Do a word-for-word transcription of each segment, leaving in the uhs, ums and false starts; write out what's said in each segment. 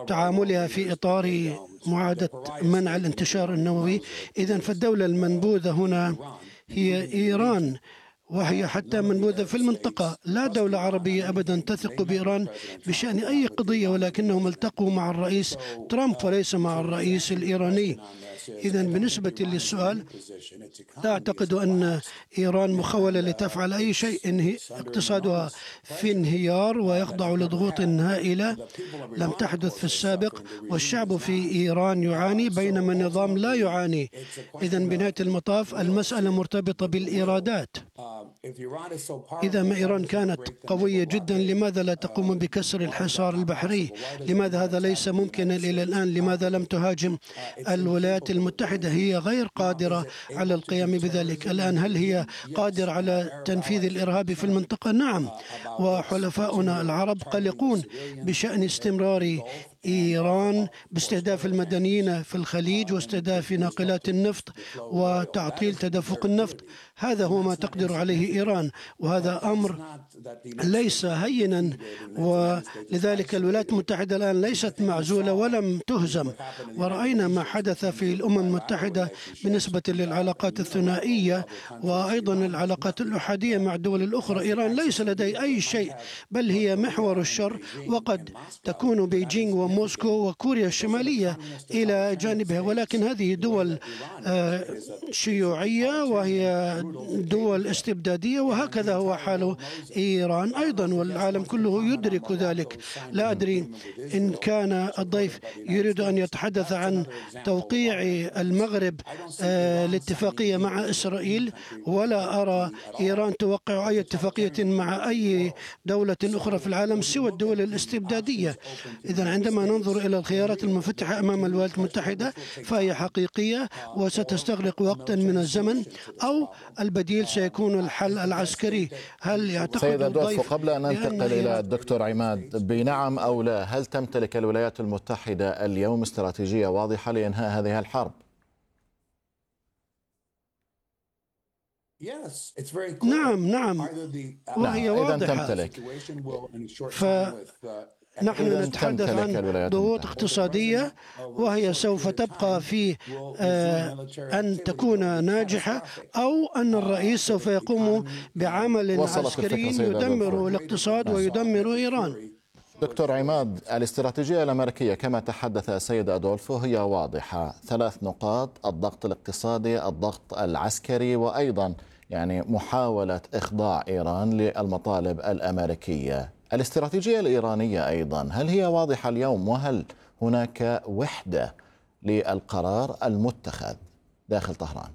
تعاملها في إطار معادة منع الانتشار النووي. إذن فالدولة المنبوذة هنا هي إيران، وهي حتى منبوذة في المنطقة. لا دولة عربية أبدا تثق بإيران بشأن أي قضية، ولكنهم التقوا مع الرئيس ترامب وليس مع الرئيس الإيراني. إذن بالنسبة للسؤال، لا أعتقد أن إيران مخولة لتفعل أي شيء. إن اقتصادها في انهيار ويخضع لضغوط هائلة لم تحدث في السابق، والشعب في إيران يعاني بينما النظام لا يعاني. إذن بنهاية المطاف المسألة مرتبطة بالإيرادات. إذا ما إيران كانت قوية جدا، لماذا لا تقوم بكسر الحصار البحري؟ لماذا هذا ليس ممكنا إلى الآن؟ لماذا لم تهاجم الولايات المتحدة؟ هي غير قادرة على القيام بذلك الآن. هل هي قادرة على تنفيذ الإرهاب في المنطقة؟ نعم، وحلفاؤنا العرب قلقون بشأن استمرار إيران باستهداف المدنيين في الخليج واستهداف ناقلات النفط وتعطيل تدفق النفط. هذا هو ما تقدر عليه إيران، وهذا أمر ليس هينا. ولذلك الولايات المتحدة الآن ليست معزولة ولم تهزم، ورأينا ما حدث في الأمم المتحدة بالنسبة للعلاقات الثنائية وأيضا العلاقات الأحادية مع الدول الأخرى. إيران ليس لدي أي شيء، بل هي محور الشر، وقد تكون بيجينغ وموسكو وكوريا الشمالية إلى جانبها، ولكن هذه دول شيوعية وهي دول استبدادية، وهكذا هو حال إيران أيضا، والعالم كله يدرك ذلك. لا أدري إن كان الضيف يريد أن يتحدث عن توقيع المغرب الاتفاقية مع إسرائيل، ولا أرى إيران توقع أي اتفاقية مع أي دولة أخرى في العالم سوى الدول الاستبدادية. إذن عندما ننظر إلى الخيارات المفتوحة أمام الولايات المتحدة فهي حقيقية وستستغرق وقتا من الزمن، أو البديل سيكون الحل العسكري. هل يعتقد سيد الضيف قبل أن ننتقل إلى الدكتور عماد بنعم أو لا، هل تمتلك الولايات المتحدة اليوم استراتيجية واضحة لإنهاء هذه الحرب؟ نعم نعم وهي واضحة. فنحن نتحدث عن ضغوط اقتصادية وهي سوف تبقى في أن تكون ناجحة، أو أن الرئيس سوف يقوم بعمل عسكري يدمر الاقتصاد ويدمر إيران. دكتور عماد، الاستراتيجية الأمريكية كما تحدث السيد أدولفو هي واضحة، ثلاث نقاط: الضغط الاقتصادي، الضغط العسكري، وأيضا يعني محاولة إخضاع إيران للمطالب الأمريكية. الاستراتيجية الإيرانية أيضا، هل هي واضحة اليوم؟ وهل هناك وحدة للقرار المتخذ داخل طهران؟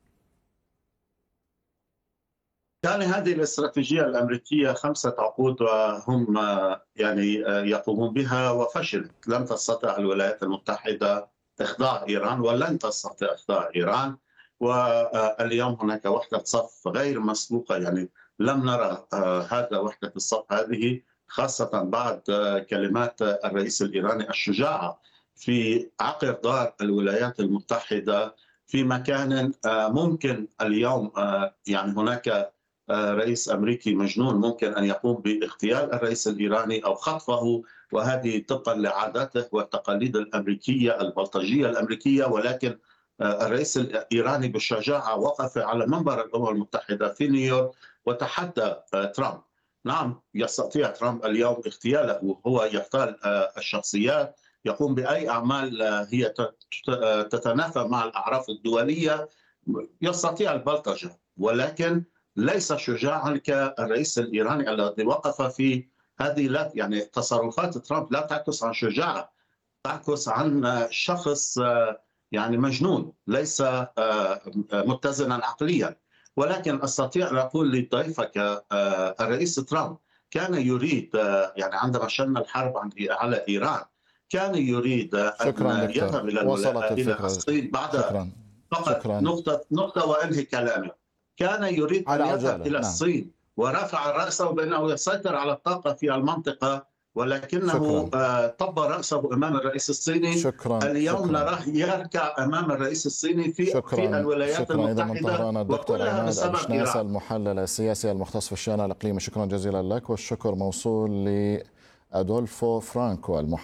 يعني هذه الاستراتيجية الأمريكية خمسة عقود وهم يعني يقومون بها وفشلت. لم تستطع الولايات المتحدة إخضاع إيران ولن تستطيع إخضاع إيران، واليوم هناك وحدة صف غير مسبوقة. يعني لم نرى هذا وحدة الصف هذه، خاصة بعد كلمات الرئيس الإيراني الشجاعة في عقر دار الولايات المتحدة في مكان ممكن اليوم يعني هناك رئيس أمريكي مجنون ممكن أن يقوم باغتيال الرئيس الإيراني أو خطفه، وهذه طبقا لعاداته والتقاليد الأمريكية البلطجية الأمريكية. ولكن الرئيس الإيراني بالشجاعة وقف على منبر الأمم المتحدة في نيويورك وتحدى ترامب. نعم، يستطيع ترامب اليوم اغتياله، هو يغتال الشخصيات، يقوم بأي أعمال هي تتنافى مع الأعراف الدولية، يستطيع البلطجة، ولكن ليس شجاعا كالرئيس الإيراني الذي وقف في هذه. لا يعني تصرفات ترامب لا تعكس عن شجاعة، تعكس عن شخص يعني مجنون، ليس متزنا عقليا. ولكن أستطيع أن أقول لضيفك الرئيس ترامب كان يريد يعني عندما شن الحرب على إيران كان يريد أن يذهب إلى الصين بعد فقط نقطة نقطة وأنهي كلامي. كان يريد أن يذهب إلى الصين ورفع رأسه بأنه يسيطر على الطاقة في المنطقة، ولكنه طب رأسه أمام الرئيس الصيني. شكرا. اليوم شكرا. نراه يركع أمام الرئيس الصيني في, شكرا. في الولايات شكرا. المتحدة، الدكتور عماد بسبب أبوشناس المحلل السياسي المختص في الشأن الإقليمي، شكرا جزيلا لك. والشكر موصول لأدولفو فرانكو المحلل